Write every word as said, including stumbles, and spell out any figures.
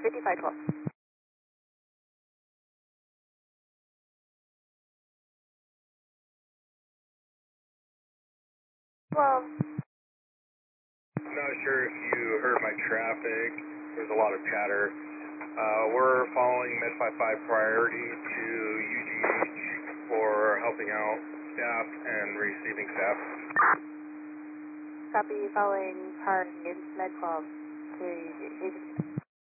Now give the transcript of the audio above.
fifty-five twelve. twelve. Not sure if you heard my traffic. There's a lot of chatter. Uh, we're following Med five five priority to U G H for helping out staff and receiving staff. Copy, following priority Med twelve to U G H.